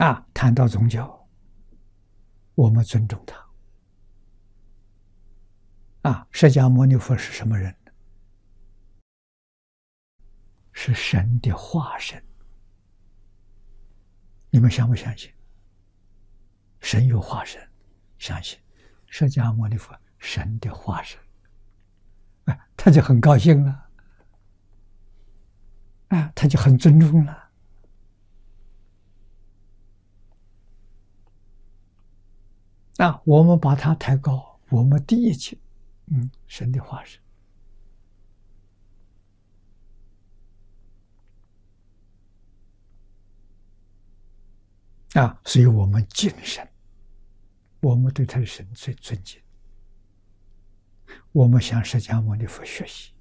谈到宗教，我们尊重他。释迦牟尼佛是什么人？是神的化身。你们相不相信？神有化身，相信。释迦牟尼佛神的化身，他就很高兴了，他就很尊重了。我们把他抬高，我们第一级，神的化身。所以我们敬神，我们对他的神最尊敬，我们向释迦牟尼佛学习。